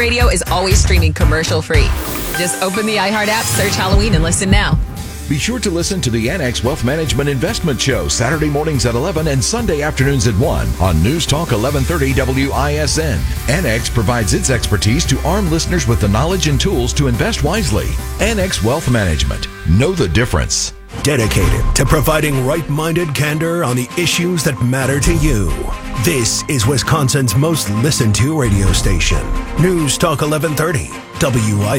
Radio is always streaming commercial-free. Just open the iHeart app, search Halloween, and listen now. Be sure to listen to the Annex Wealth Management Investment Show Saturday mornings at 11 and Sunday afternoons at 1 on News Talk 1130 WISN. Annex provides its expertise to arm listeners with the knowledge and tools to invest wisely. Annex Wealth Management. Know the difference. Dedicated to providing right-minded candor on the issues that matter to you. This is Wisconsin's most listened to radio station. News Talk 1130 WISN.